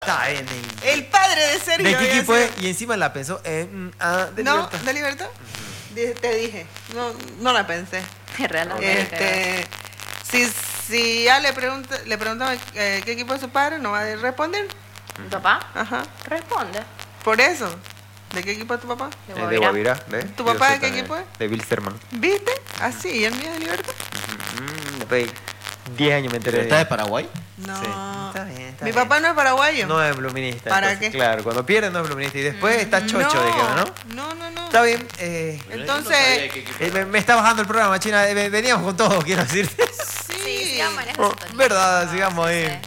Está bien. El padre de Sergio. ¿De qué equipo es? Y encima la pensó. De No, Libertad. ¿de Libertad? Te dije. No la pensé. Realmente. Si ya le preguntaba qué equipo es su padre, no va a responder. ¿Mi papá? Ajá. Responde. Por eso. ¿De qué equipo es tu papá? De Guavirá, ¿ves? ¿Tu papá de qué equipo es? De Wilstermann. ¿Viste? Así, ¿y el mío de Libertad? Después de 10 años me enteré. ¿Libertad de Paraguay? No. Sí. Está bien. Mi papá no es paraguayo. No es bluminista. ¿Para entonces, qué? Claro, cuando pierde no es bluminista. Y después está chocho de que ¿no? No. Está bien. Entonces, Me está bajando el programa, China. Veníamos con todo, quiero decirte. Sí, sí. sigamos en esa Oh, sintonía. verdad, sigamos ahí.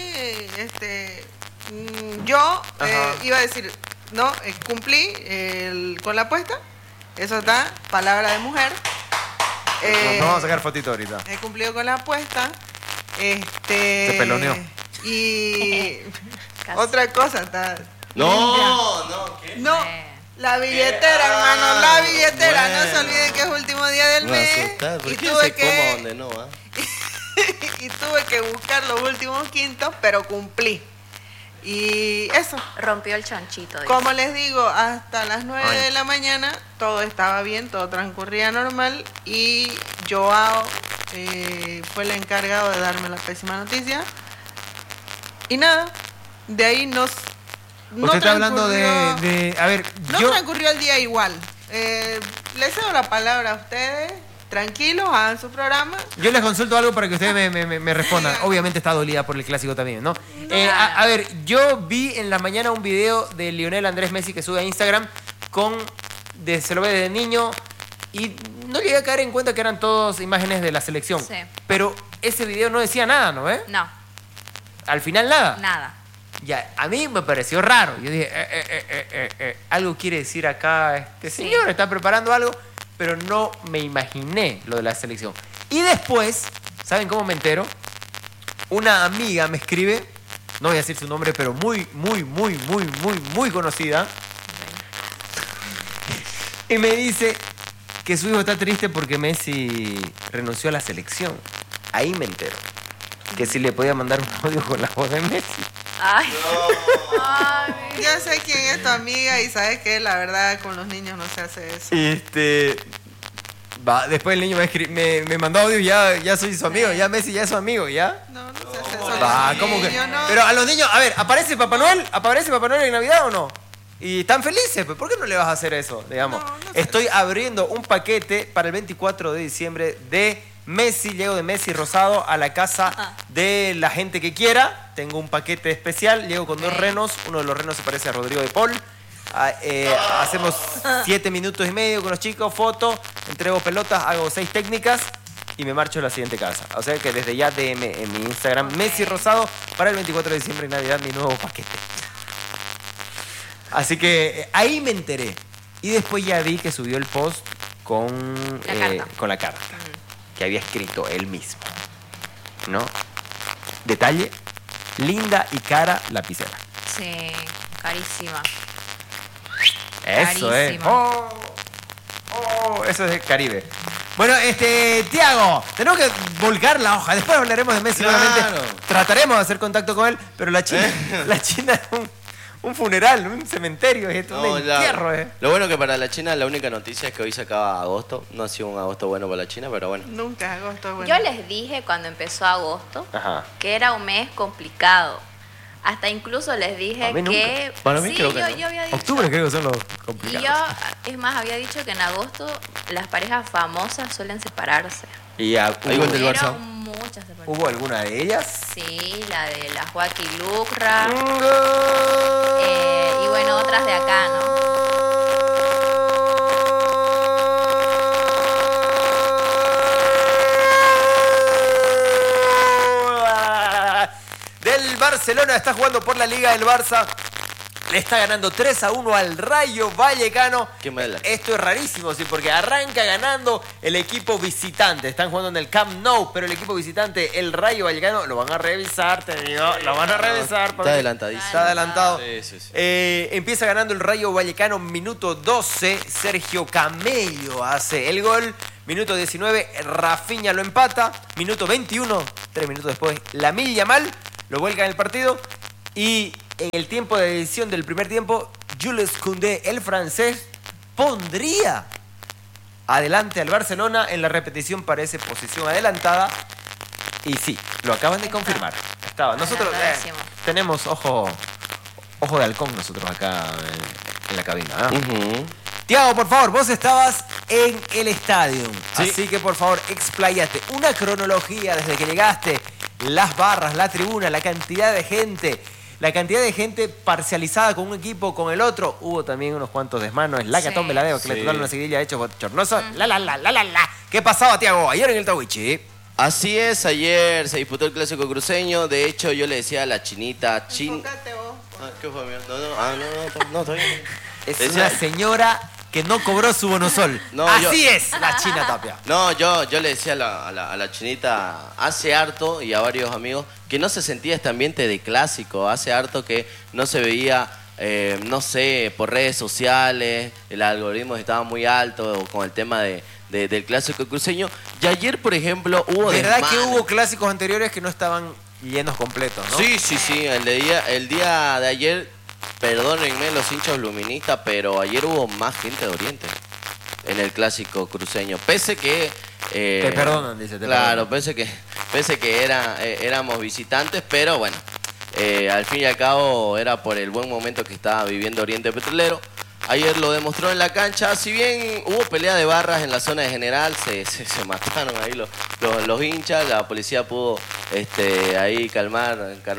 Sí, yo iba a decir, no, cumplí con la apuesta. Eso está, palabra de mujer. Nos vamos a sacar fotito ahorita. He cumplido con la apuesta. Se peloneó. Y Casi. otra cosa, está. No, ¿qué? No, la billetera, hermano, la billetera. No se bueno. olviden que es último día del Me mes. asustas. ¿Por Y qué tuve se coma donde no, ah? y tuve que buscar los últimos quintos, pero cumplí. Y eso. Rompió el chanchito. dice. Como les digo, hasta las 9 de la mañana todo estaba bien, todo transcurría normal y Joao fue el encargado de darme la pésima noticia. Y nada, de ahí no Usted está hablando de... A ver, no yo... transcurrió el día igual. Les cedo la palabra a ustedes. Tranquilos, hagan su programa. Yo les consulto algo para que ustedes me respondan. Obviamente está dolida por el clásico también, ¿no? A ver, yo vi en la mañana un video de Lionel Andrés Messi que sube a Instagram se lo ve desde niño y no llegué a caer en cuenta que eran todas imágenes de la selección. Sí. Pero ese video no decía nada, ¿no ves? No, Al final nada. nada. Ya, a mí me pareció raro. Yo dije, algo quiere decir acá este Sí. señor, está preparando algo, pero no me imaginé lo de la selección. Y después, ¿saben cómo me entero? Una amiga me escribe, no voy a decir su nombre, pero muy conocida, y me dice que su hijo está triste porque Messi renunció a la selección. Ahí me entero. Que si le podía mandar un audio con la voz de Messi. Ay. Ay. Ya sé quién es tu amiga y sabes que la verdad con los niños no se hace eso. Después el niño me mandó audio y ya soy su amigo, ya Messi ya es su amigo, ¿ya? No se hace eso. ¿Cómo que? Niños, no. Pero a los niños, a ver, ¿aparece Papá Noel? ¿Aparece Papá Noel en Navidad o no? Y están felices, pues ¿por qué no le vas a hacer eso? Digamos, No sé. estoy abriendo un paquete para el 24 de diciembre de Messi, llego de Messi Rosado a la casa de la gente que quiera. Tengo un paquete especial, llego con 2 renos, uno de los renos se parece a Rodrigo de Paul. Hacemos 7 minutos y medio con los chicos, foto, entrego pelotas, hago 6 técnicas y me marcho a la siguiente casa. O sea que desde ya DM en mi Instagram, Messi Rosado, para el 24 de diciembre y Navidad, mi nuevo paquete. Así que ahí me enteré. Y después ya vi que subió el post con la carta. Que había escrito él mismo. ¿No? Detalle, linda y cara lapicera. Sí, carísima. Eso Carísimo. Eso es el Caribe. Bueno, Tiago, tenemos que volcar la hoja. Después hablaremos de Messi, Claro. nuevamente. Trataremos de hacer contacto con él, pero la China es un funeral, un cementerio, es un entierro. Lo bueno que para la China la única noticia es que hoy se acaba agosto. No ha sido un agosto bueno para la China, pero bueno. Nunca agosto es bueno. Yo les dije cuando empezó agosto Ajá. que era un mes complicado. Hasta incluso les dije A mí nunca. que... Para mí sí, creo que no. yo había dicho... Octubre creo que son los Y complicados. yo, es más, había dicho que en agosto las parejas famosas suelen separarse. ¿Y Ahí va el del Hubieron Barça. muchas separaciones. hubo alguna de ellas? Sí, la de la Joaquín Lucra. Y bueno, otras de acá, ¿no? Del Barcelona, está jugando por la Liga del Barça. Le está ganando 3-1 al Rayo Vallecano. Qué mala. Esto es rarísimo, sí, porque arranca ganando el equipo visitante. Están jugando en el Camp Nou, pero el equipo visitante, el Rayo Vallecano, lo van a revisar, te digo. Lo van a revisar. Está porque adelantadísimo. Está adelantado. Sí. Empieza ganando el Rayo Vallecano, minuto 12. Sergio Camello hace el gol. Minuto 19, Rafinha lo empata. Minuto 21, 3 minutos después, Lamine Yamal lo vuelca en el partido. Y en el tiempo de edición del primer tiempo, Jules Koundé, el francés, pondría adelante al Barcelona. En la repetición parece posición adelantada. Y sí, lo acaban de confirmar. Estaba. Nosotros tenemos ojo de halcón nosotros acá en la cabina. Tiago, por favor, vos estabas en el estadio. Sí. Así que, por favor, expláyate. Una cronología desde que llegaste, las barras, la tribuna, la cantidad de gente parcializada con un equipo, con el otro. Hubo también unos cuantos desmanos. La Catón Veladeo, que le tocaron una seguidilla hecho bochornoso. ¿Qué pasaba, Tiago, ayer en el Tawichi? Así es, ayer se disputó el Clásico Cruceño. De hecho, yo le decía a la chinita... Enfócate vos. ¿Qué fue, amigo? No, está bien. Es una señora que no cobró su bonosol. Así es la China Tapia. No, yo le decía a la chinita hace harto y a varios amigos que no se sentía este ambiente de clásico. Hace harto que no se veía, no sé, por redes sociales, el algoritmo estaba muy alto con el tema del Clásico Cruceño. Y ayer, por ejemplo, hubo ¿verdad que hubo clásicos anteriores que no estaban llenos completos, no? Sí. El día de ayer... Perdónenme los hinchas luministas, pero ayer hubo más gente de Oriente en el Clásico Cruceño. Pese que... te perdonan, dice. Claro, pese que éramos visitantes, pero bueno, al fin y al cabo era por el buen momento que estaba viviendo Oriente Petrolero. Ayer lo demostró en la cancha. Si bien hubo pelea de barras en la zona de general, se mataron ahí los hinchas. La policía pudo ahí calmar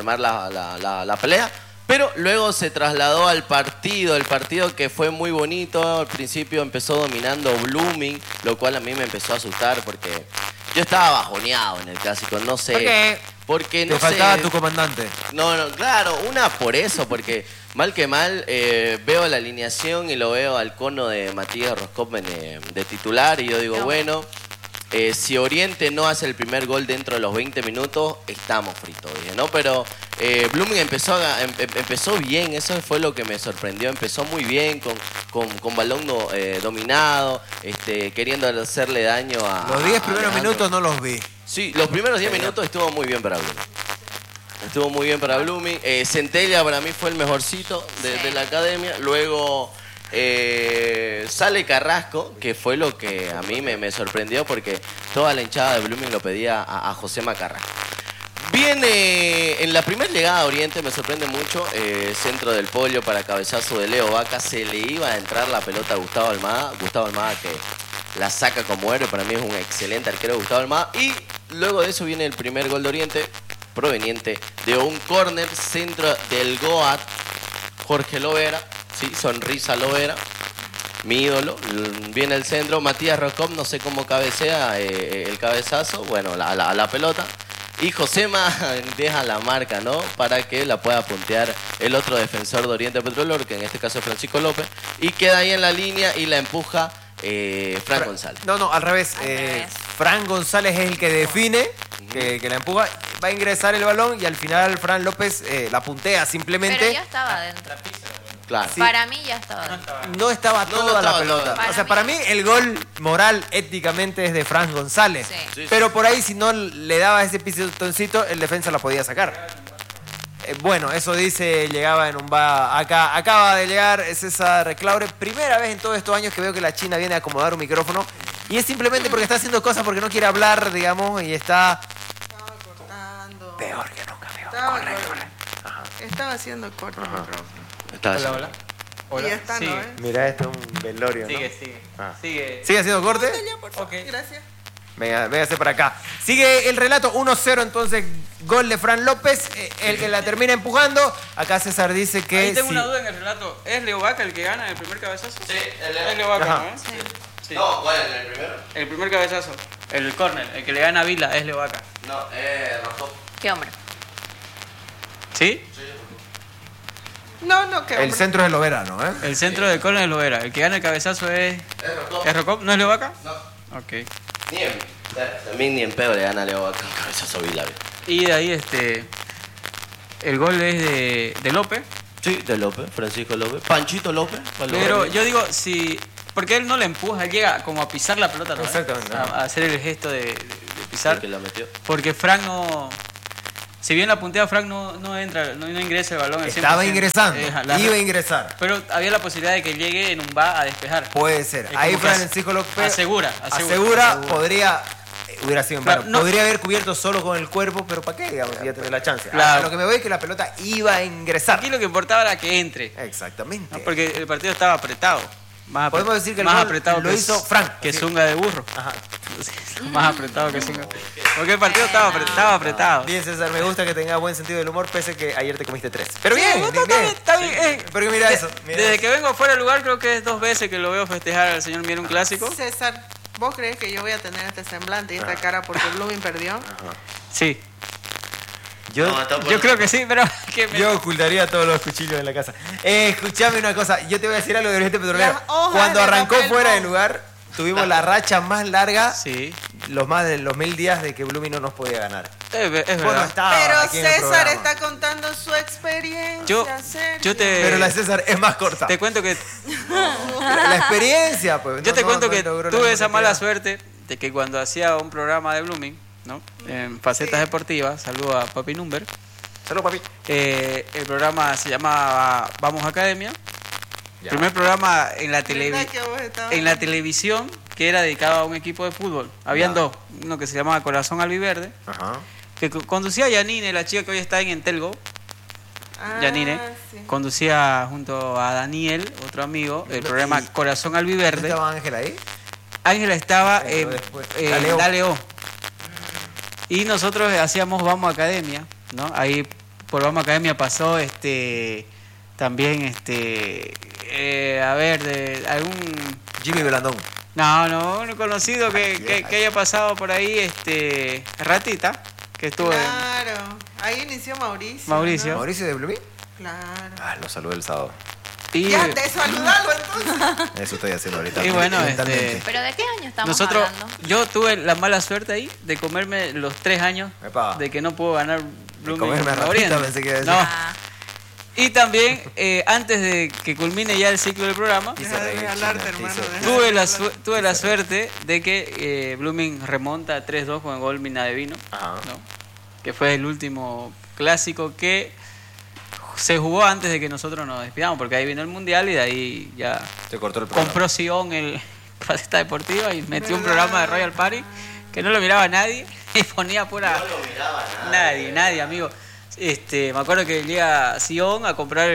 la pelea. Pero luego se trasladó al partido, el partido que fue muy bonito. Al principio empezó dominando Blooming, lo cual a mí me empezó a asustar porque yo estaba bajoneado en el Clásico, no sé. ¿Por qué? Porque no te faltaba tu comandante. No, claro, una por eso, porque mal que mal veo la alineación y lo veo al cono de Matías Roscoe de titular y yo digo, bueno... si Oriente no hace el primer gol dentro de los 20 minutos, estamos fritos, ¿no? Pero Blooming empezó bien, eso fue lo que me sorprendió. Empezó muy bien, con balón dominado, queriendo hacerle daño a... Los 10 primeros minutos no los vi. Sí, los primeros 10 minutos estuvo muy bien para Blooming. Centella para mí fue el mejorcito de la academia. Luego... sale Carrasco, que fue lo que a mí me sorprendió porque toda la hinchada de Blooming lo pedía a Josema Carrasco. Viene en la primera llegada a Oriente, me sorprende mucho, centro del Pollo para cabezazo de Leo Vaca, se le iba a entrar la pelota a Gustavo Almada que la saca como héroe, para mí es un excelente arquero Gustavo Almada, y luego de eso viene el primer gol de Oriente, proveniente de un córner, centro del Goat, Jorge Lovera. Sí, sonrisa Lovera, mi ídolo. Viene el centro, Matías Roscoe, no sé cómo cabecea el cabezazo, bueno, la pelota. Y Josema deja la marca, ¿no? Para que la pueda puntear el otro defensor de Oriente Petrolero, que en este caso es Francisco López. Y queda ahí en la línea y la empuja Fran González. No, al revés. Fran González es el que define, que la empuja. Va a ingresar el balón y al final Fran López la puntea simplemente. Pero ya estaba adentro. Claro. Sí. Para mí ya estaba adentro. No estaba toda la pelota. Para mí el gol moral éticamente es de Fran González. Sí. Pero por ahí si no le daba ese pisotoncito, el defensa la podía sacar. Bueno, eso dice, llegaba en un acaba de llegar César Claure. Primera vez en todos estos años que veo que la China viene a acomodar un micrófono. Y es simplemente porque está haciendo cosas porque no quiere hablar, digamos, y está... Estaba cortando. Peor que nunca, amigo. Corre. Estaba haciendo corto el micrófono. Hola. Y ya está, sigue. ¿no? Mira, esto es un velorio, ¿no? Sigue. ¿Sigue haciendo corte? Okay. Gracias. Venga, véngase para acá. Sigue el relato 1-0, entonces, gol de Fran López, el que la termina empujando. Acá César dice que... Ahí tengo una duda en el relato. ¿Es Leo Vaca el que gana el primer cabezazo? Sí, es Leo Vaca, ¿no? Sí. No, ¿cuál es el primero? El primer cabezazo. El córner, el que le gana a Vila, es Leo Vaca. No, Roscoe. ¿Qué hombre? ¿Sí? No, que el centro es lo verano, ¿eh? El centro del córner es Lovera. El que gana el cabezazo es... ¿Es Roscoe? ¿No es Leo Vaca? No. Ok. También ni en pedo le gana a Leo Vaca un cabezazo Vila. Y de ahí el gol es de López. Sí, de López, Francisco López. Panchito López. Pero yo digo, si... Porque él no le empuja, él llega como a pisar la pelota, ¿no? Exactamente. A hacer el gesto de pisar. Que la metió. Porque Frank no... Si bien la puntea Frank no entra, no ingresa el balón al 100%. Estaba ingresando, la- iba a ingresar. Pero había la posibilidad de que llegue en un va a despejar. Puede ser. Es Ahí como que Francisco López asegura. podría, hubiera sido en Claro, vano. no. Podría haber cubierto solo con el cuerpo, pero ¿para qué? Digamos, si ya tenés la chance. Claro. A lo que me voy es que la pelota iba a ingresar. Aquí lo que importaba era que entre, Exactamente. ¿no? Porque el partido estaba apretado. Podemos decir que el más gol apretado lo que hizo Frank. Que Sí. zunga de burro. Ajá. Más apretado que zunga. Porque el partido estaba apretado. Bien, César, me gusta que tengas buen sentido del humor, pese que ayer te comiste 3. Pero bien, Sí, bien. está bien. Porque mira eso. Mira Desde eso. que vengo fuera del lugar, creo que es 2 veces que lo veo festejar al señor Mier un clásico. César, ¿vos crees que yo voy a tener este semblante y esta cara porque Blooming perdió? Sí. Yo, No, está por- Yo creo que sí, pero que me- yo ocultaría todos los cuchillos en la casa. Escuchame una cosa, yo te voy a decir algo de Oriente Petrolero. Las hojas Cuando de arrancó papel fuera bond. del lugar, tuvimos la racha más larga, Sí. los más de los 1000 días de que Blooming no nos podía ganar. Es Vos no verdad. estabas Pero aquí en el César programa. está contando su experiencia, Yo Sergio. te- Pero la de César es más corta. Te cuento que La experiencia, pues. yo te cuento que logró la tuve esa misma mala cantidad. suerte de que cuando hacía un programa de Blooming, ¿no? En Facetas Deportivas, saludo a Papi Number. Saludos, papi. El programa se llamaba Vamos Academia. Ya. Primer programa en la, ¿Verdad que vos estabas? en la televisión que era dedicado a un equipo de fútbol. Habían Ya. dos, uno que se llamaba Corazón Albiverde, Ajá. que conducía a Yanine, la chica que hoy está en Entelgo. Ah, Yanine sí. conducía junto a Daniel, otro amigo, el programa y- Corazón ¿No Albiverde. estaba Ángel ahí? Ángela estaba Pero en después, en Dale O. Y nosotros hacíamos Vamos Academia, ¿no? Ahí por Vamos Academia pasó también a ver, de algún Jimmy Belandón. no, un conocido que haya pasado por ahí, Ratita, que estuvo Claro, ahí inició Mauricio. Mauricio. ¿no? ¿Mauricio de Blooming? Claro. Ah, lo saludé el sábado. y Ya, te saludalo entonces. Eso estoy haciendo ahorita. Y bueno, mentalmente. ¿Pero de qué año estamos nosotros, hablando? yo tuve la mala suerte ahí de comerme los 3 años Epa. de que no puedo ganar Blooming comerme a con Ratita, Oriente. pensé que iba a decir. No. Ah, Y también, antes de que culmine ya el ciclo del programa, Hizo Deja de reír, regalarte, China, hermano. hizo- deja de tuve la regalarte. suerte de que Blooming remonta 3-2 con el gol Mina de Vino, Ajá. ¿no? Que fue el último clásico que se jugó antes de que nosotros nos despidamos, porque ahí vino el Mundial y de ahí ya Te cortó el programa. compró Sion el Faceta Deportiva y metió un ¿Verdad? programa de Royal Party que no lo miraba nadie y ponía pura... No lo miraba nadie. Nadie, amigo. Me acuerdo que llega Sion a comprar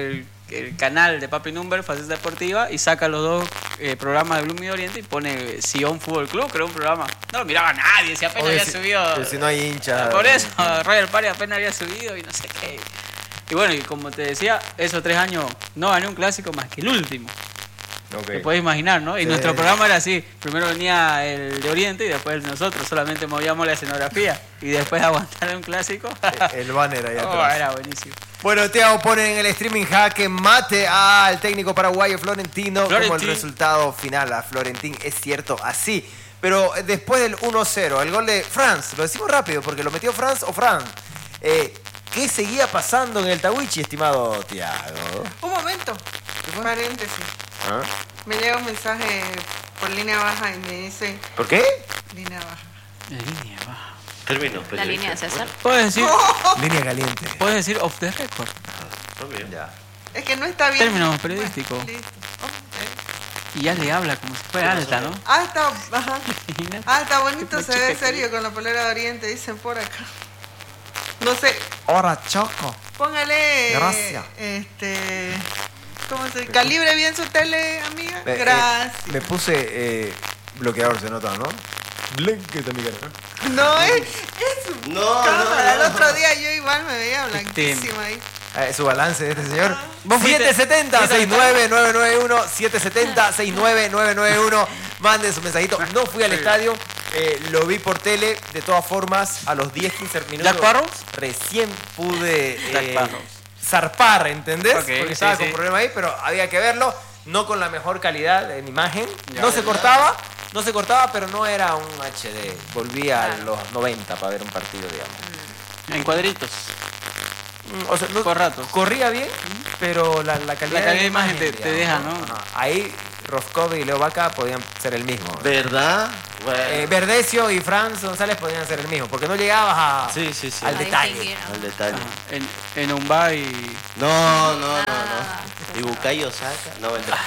el canal de Papi Number, Faceta Deportiva, y saca los dos programas de Blooming Oriente y pone Sion Fútbol Club, que era un programa. No lo miraba nadie, si apenas Obvio, había si- subido. pero si no hay hinchas. Por eso, Royal Party apenas había subido y no sé qué. Y bueno, y como te decía, esos 3 años no gané un clásico más que el último. Ok. Te puedes imaginar, ¿no? Y Sí. nuestro programa era así. Primero venía el de Oriente y después nosotros solamente movíamos la escenografía. Y después aguantar un clásico. El banner ahí Oh, atrás. era buenísimo. Bueno, Thiago pone en el streaming jaque mate al técnico paraguayo Florentino como el Florentín. resultado final a Florentín. Es cierto, así. Pero después del 1-0, el gol de Franz, lo decimos rápido porque lo metió Franz o Fran. ¿Qué seguía pasando en el Tawichi, estimado Thiago? Un momento. Paréntesis. ¿Ah? Me llega un mensaje por línea baja y me dice ¿Por qué? línea baja. La línea baja. Termino. la línea de César. ¿Puedes decir, Línea caliente. off the record? Ya. Es que no está bien. Término periodístico. Listo. Ok. Y ya le habla como si fuera alta, ¿no? Ah, está, ajá. Imagínate. Ah, está bonito, Qué se ve chica serio con la polera de Oriente, dicen por acá. No sé, Ahora, Choco. póngale. Gracias. ¿Cómo se calibre bien su tele, amiga? Eh, Gracias. me puse bloqueador, se nota, ¿no? Blanqueta mi cara. No, es su No, cámara. no, no. El otro día yo igual me veía blanquísima ahí. Su balance de este señor. Vos fuiste- 770-69991, 770-69991. Manden su mensajito. No fui al estadio, lo vi por tele. De todas formas, a los 10-15 minutos. ¿Jack Sparrow? Recién pude Jack Sparrow. zarpar, ¿entendés? Ok, Porque sí, estaba sí. con problema ahí, pero había que verlo. No con la mejor calidad en imagen. Ya. No se cortaba. No se cortaba, pero no era un HD. Volví a los 90 para ver un partido, digamos. En cuadritos. O sea, no- Por ratos. corría bien, pero la calidad La calidad de imagen te digamos, deja, ¿no? Ajá. Ahí Roscoe y Leo Vaca podían ser el mismo. ¿Verdad? Bueno. Verdecio y Franz González podían ser el mismo, porque no llegabas a, Sí. al A detalle. distinguir, ¿no? Al detalle. En Umbay. No. Ah, ¿Y Bukai Osaka? No, vendrá.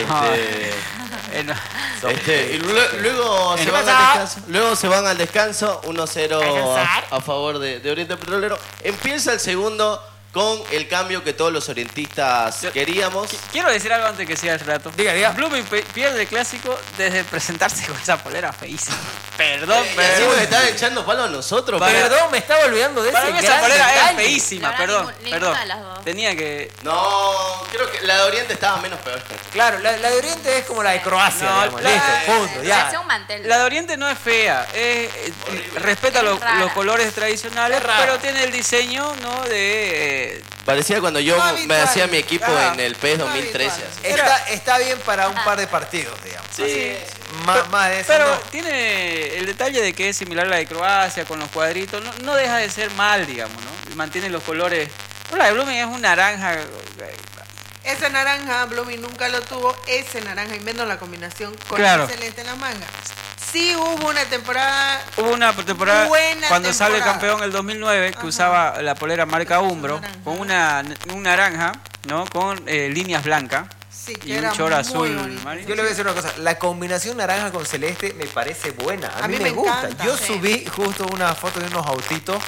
En, Y luego se van al descanso. Luego se van al descanso, 1-0 a favor de Oriente Petrolero. Empieza el segundo con el cambio que todos los orientistas queríamos. quiero decir algo antes que siga el relato. Diga. Blooming pierde el clásico desde presentarse con esa polera feísima. Perdón, Y así perdón. nos están echando palo a nosotros. Perdón, me estaba olvidando de Para ese mí esa gran polera era detalle. feísima, La perdón. verdad, Perdón. ninguna de las dos. Tenía que. No, creo que la de Oriente estaba menos peor. Claro, la de Oriente es como la de Croacia, No, digamos. la- Listo, punto, Parecía ya. un mantel. La de Oriente no es fea, respeta Es rara. los colores tradicionales, Es rara. pero tiene el diseño, ¿no? De Parecía cuando yo No me habitual. hacía mi equipo Ah, en el PES no 2013. habitual. así. Está bien para un par de partidos, digamos. Sí. Más de eso Pero no. tiene el detalle de que es similar a la de Croacia, con los cuadritos, no deja de ser mal, digamos, ¿no? Mantiene los colores. Bueno, la de Blooming es un naranja. Ese naranja, Blooming nunca lo tuvo. Ese naranja, invento la combinación con Claro. el celeste en la manga. Sí hubo una temporada. Hubo una temporada Buena cuando sale temporada. campeón el 2009 que Ajá. usaba la polera marca Umbro Naranja. con un naranja, ¿no? Con líneas blancas Sí, que y un era chor muy azul bonito. marino. Yo le voy a decir una cosa, la combinación naranja con celeste me parece buena, a mí me gusta. encanta, Yo sí. subí justo una foto de unos autitos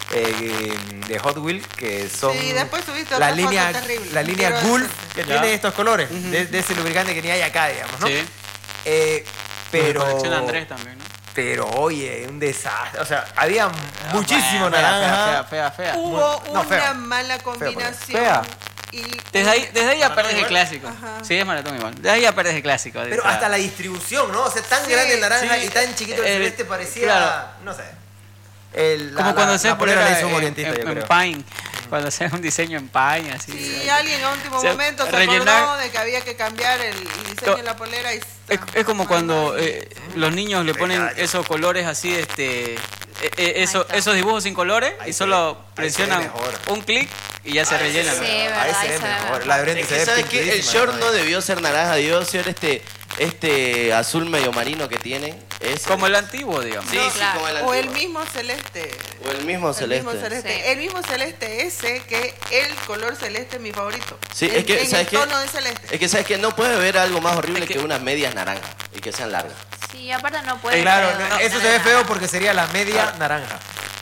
de Hot Wheels que son Sí, después subiste la otra foto línea, terrible. la línea Quiero Gulf decirte. que Ya. tiene estos colores, de ese lubricante que ni hay acá, digamos, ¿no? Sí. Pero, Colección Andrés también, ¿no? pero oye, un desastre, o sea, había muchísimo Fea, naranja. Fea. Hubo No, feo. una mala combinación. Fea. Y Desde ahí ya perdés el igual? clásico. Ajá. Sí, es maratón igual. Desde ahí ya perdés el clásico. Pero hasta la distribución, ¿no? O sea, tan Sí, grande el naranja sí. y tan chiquito el El- celeste parecía, claro. no sé. Como cuando se la polera polera la hizo un en orientista, yo creo. Pine. Cuando haces un diseño en Pine, así. Sí, alguien a último O sea, momento se rellenar- acordó de que había que cambiar el diseño de la polera y Es como cuando los niños le ponen Verdad. esos colores así, esos está. dibujos sin colores Ahí y se solo ve- ahí se ve presionan mejor. un clic y ya se rellenan. Sí, Ahí verdad, se ahí ve se ve mejor. mejor. La de Oriente Es se que, ve ¿sabes qué? El pintudísima, short ¿no? no debió ser naranja, debió ser este azul medio marino que tienen. Ese. Como el antiguo, digamos. Sí, No, sí, claro. como el o el antiguo. mismo celeste. O el mismo celeste. Sí. El mismo celeste ese que el color celeste es mi favorito. Sí, En- es que, en ¿sabes el qué? tono de celeste. Es que, ¿sabes qué? No puede haber algo más horrible Es que- que unas medias naranjas y que sean largas. Sí, aparte no puede. Claro, predominar eso se ve nada. feo porque sería la media naranja.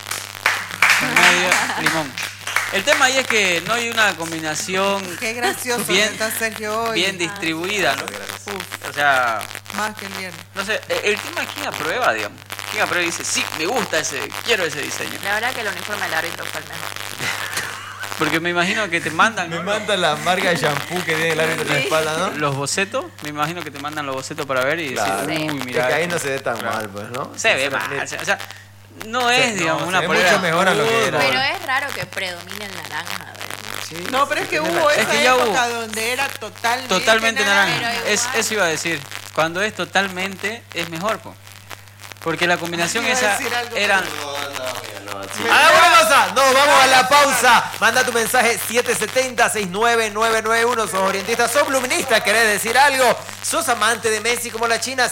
Medio limón. El tema ahí es que no hay una combinación Qué gracioso Bien- está Sergio hoy. bien distribuida, ¿no? Uf, O sea, más que el viernes. no sé, el tema es quién aprueba, digamos. Quién aprueba y dice, sí, me gusta quiero ese diseño. La verdad que el uniforme del árbitro fue el mejor. Porque me imagino que te mandan Me ¿no? manda la marca de shampoo que tiene el árbitro en la espalda, ¿no? los bocetos, me imagino que te mandan los bocetos para ver y Claro. decir, Sí. uy, Es mira. que ahí no se ve tan mal, pues, ¿no? Se ve mal, o sea, no es, no, digamos, se una ve polera mucho mejor a lo que fútbol. era. Pero es raro que predomine el naranja, ¿verdad? No, pero es que hubo Es esa que ya época hubo- donde era Totalmente naranja. Pero igual. Eso iba a decir. Cuando es totalmente, es mejor, po. Porque la combinación Iba a esa decir algo, eran... No, sí. Hagamos una cosa, nos vamos a la pausa. Manda tu mensaje 770-69991. ¿Sos orientista? ¿Sos bluminista? ¿Querés decir algo? ¿Sos amante de Messi como la China?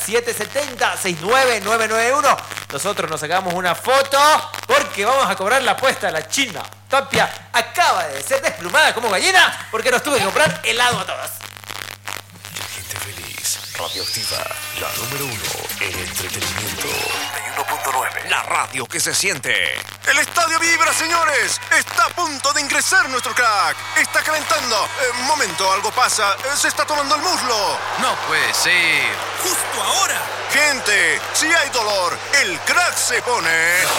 770-69991. Nosotros nos sacamos una foto porque vamos a cobrar la apuesta a la China. Tapia acaba de ser desplumada como gallina porque nos tuve que comprar helado a todos. Gente feliz. Radioactiva, la número 1 en entretenimiento. 91.9. La radio que se siente. El estadio vibra, señores. Está a punto de ingresar nuestro crack. Está calentando. Momento, algo pasa. Se está tomando el muslo. No puede ser. Justo ahora. Gente, si hay dolor, el crack se pone